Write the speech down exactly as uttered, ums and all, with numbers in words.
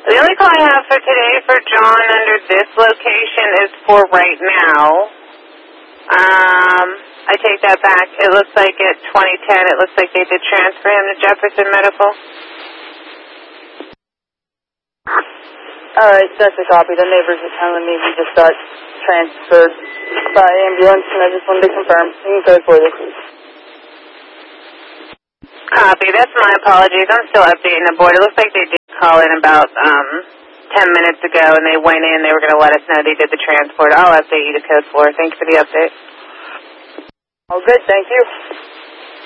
The only call I have for today for John under this location is for right now. Um, I take that back. It looks like at twenty ten, it looks like they did transfer him to Jefferson Medical. Alright, that's a copy. The neighbors are telling me he just got transferred by ambulance, and I just wanted to confirm. You can code for this. Copy. That's my apologies. I'm still updating the board. It looks like they did call in about um, ten minutes ago, and they went in. They were going to let us know they did the transport. I'll update you to code four. Thanks for the update. All good. Thank you.